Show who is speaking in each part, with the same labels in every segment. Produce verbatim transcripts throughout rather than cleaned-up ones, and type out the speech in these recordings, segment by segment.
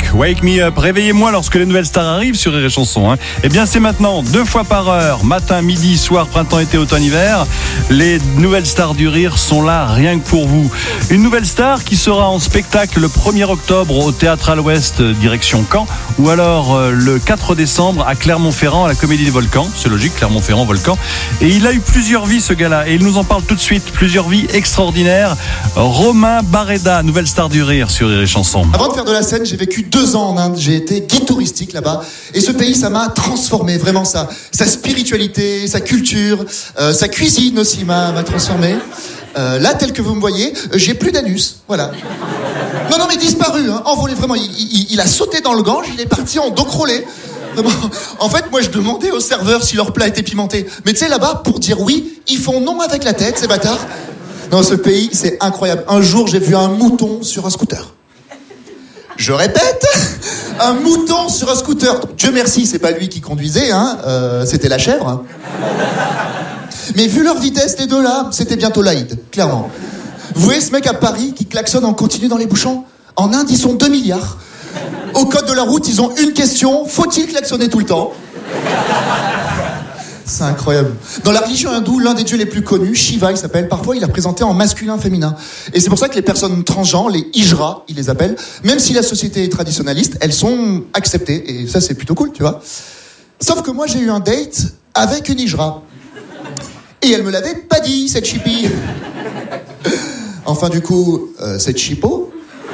Speaker 1: Wake Me Up, réveillez-moi lorsque les nouvelles stars arrivent sur Rire et Chanson. Hein. Eh bien, c'est maintenant, deux fois par heure, matin, midi, soir, printemps, été, automne, hiver. Les nouvelles stars du rire sont là, rien que pour vous. Une nouvelle star qui sera en spectacle le premier octobre au Théâtre à l'Ouest, direction Caen, ou alors euh, le quatre décembre à Clermont-Ferrand, à la Comédie des Volcans. C'est logique, Clermont-Ferrand, Volcan. Et il a eu plusieurs vies, ce gars-là, et il nous en parle tout de suite. Plusieurs vies extraordinaires. Romain Barreda, nouvelle star du rire sur Rire et Chanson.
Speaker 2: Avant de faire de la scène, j'ai vécu deux ans en Inde. J'ai été guide touristique là-bas. Et ce pays, ça m'a transformé, vraiment ça. Sa spiritualité, sa culture, euh, sa cuisine aussi m'a, m'a transformé. Euh, là, tel que vous me voyez, j'ai plus d'anus. Voilà. Non, non, mais disparu, hein, envolé vraiment. Il, il, il a sauté dans le Gange, il est parti en dos crawlé. Vraiment. En fait, moi, je demandais aux serveurs si leur plat était pimenté. Mais tu sais, là-bas, pour dire oui, ils font non avec la tête, ces bâtards. Non, ce pays, c'est incroyable. Un jour, j'ai vu un mouton sur un scooter. Je répète, un mouton sur un scooter. Dieu merci, c'est pas lui qui conduisait, hein. Euh, c'était la chèvre. Mais vu leur vitesse, les deux là, c'était bientôt l'Aïd, clairement. Vous voyez ce mec à Paris qui klaxonne en continu dans les bouchons ? En Inde, ils sont deux milliards. Au code de la route, ils ont une question. Faut-il klaxonner tout le temps ? C'est incroyable. Dans la religion hindoue, l'un des dieux les plus connus, Shiva, il s'appelle, parfois il est représenté en masculin, féminin. Et c'est pour ça que les personnes transgenres, les hijras, ils les appellent, même si la société est traditionnaliste, elles sont acceptées. Et ça, c'est plutôt cool, tu vois. Sauf que moi, j'ai eu un date avec une hijra. Et elle me l'avait pas dit, cette chippie. Enfin, du coup, euh, cette chippo.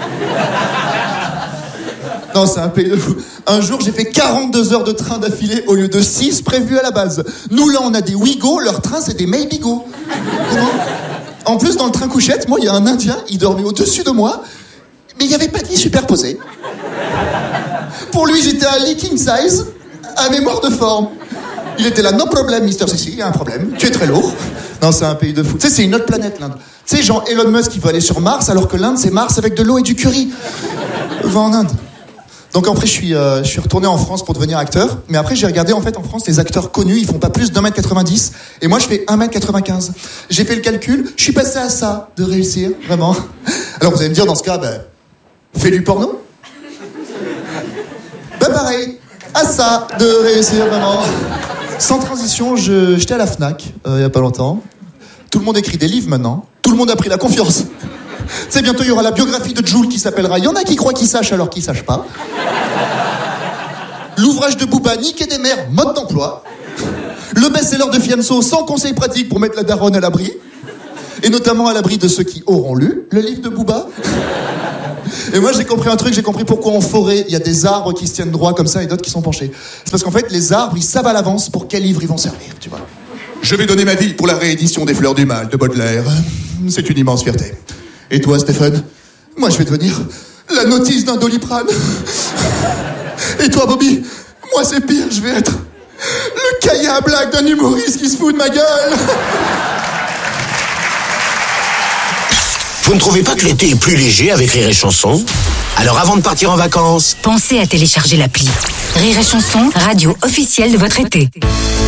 Speaker 2: Non, c'est un pays de fou. Un jour, j'ai fait quarante-deux heures de train d'affilée au lieu de six prévues à la base. Nous, là, on a des Ouigo, leur train, c'est des Maybigo. Comment ? En plus, dans le train couchette, moi, il y a un Indien, il dormait au-dessus de moi, mais il n'y avait pas de lit superposé. Pour lui, j'étais un lit king size, à mémoire de forme. Il était là, no problème, Mister Sissi, il y a un problème, tu es très lourd. Non, c'est un pays de fou. Tu sais, c'est une autre planète, l'Inde. Tu sais, genre Elon Musk, il veut aller sur Mars, alors que l'Inde, c'est Mars avec de l'eau et du curry. Va en Inde. Donc après, je suis, euh, je suis retourné en France pour devenir acteur. Mais après, j'ai regardé, en fait, en France, les acteurs connus, ils font pas plus d'un mètre quatre-vingt-dix. Et moi, je fais un mètre quatre-vingt-quinze. J'ai fait le calcul, je suis passé à ça, de réussir, vraiment. Alors, vous allez me dire, dans ce cas, ben, fais du porno. Ben, pareil, à ça, de réussir, vraiment. Sans transition, je, j'étais à la Fnac, euh, il y a pas longtemps. Tout le monde écrit des livres, maintenant. Tout le monde a pris la confiance. Tu sais, bientôt, il y aura la biographie de Jules qui s'appellera « Il y en a qui croient qu'ils sachent alors qu'ils sachent pas ». L'ouvrage de Booba, Niquer des mères, mode d'emploi. Le best-seller de Fianso, sans conseils pratiques pour mettre la daronne à l'abri. Et notamment à l'abri de ceux qui auront lu le livre de Booba. Et moi, j'ai compris un truc, j'ai compris pourquoi en forêt, il y a des arbres qui se tiennent droit comme ça et d'autres qui sont penchés. C'est parce qu'en fait, les arbres, ils savent à l'avance pour quel livre ils vont servir, tu vois. Je vais donner ma vie pour la réédition des Fleurs du Mal de Baudelaire. C'est une immense fierté. Et toi, Stéphane ? Moi, je vais devenir la notice d'un Doliprane. Et toi, Bobby ? Moi, c'est pire, je vais être le cahier à blague d'un humoriste qui se fout de ma gueule.
Speaker 3: Vous ne trouvez pas que l'été est plus léger avec Rire et Chanson ? Alors avant de partir en vacances,
Speaker 4: pensez à télécharger l'appli Rire et Chanson, radio officielle de votre été.